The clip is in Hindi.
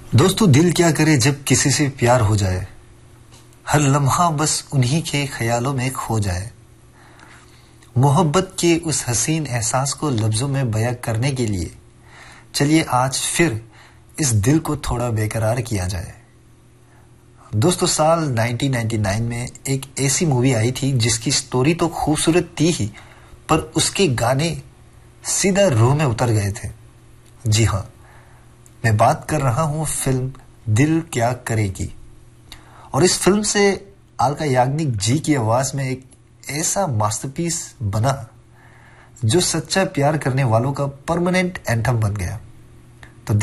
दोस्तों, दिल क्या करे जब किसी से प्यार हो जाए। हर लम्हा बस उन्हीं के ख्यालों में खो जाए। मोहब्बत के उस हसीन एहसास को लफ्जों में बयां करने के लिए चलिए आज फिर इस दिल को थोड़ा बेकरार किया जाए। दोस्तों, साल 1999 में एक ऐसी मूवी आई थी जिसकी स्टोरी तो खूबसूरत थी ही, पर उसके गाने सीधा रूह में उतर गए थे। जी हाँ, मैं बात कर रहा हूं फिल्म दिल क्या करेगी। और इस फिल्म से अलका याग्निक जी की आवाज में एक ऐसा मास्टरपीस बना जो सच्चा प्यार करने वालों का परमानेंट एंथम बन गया।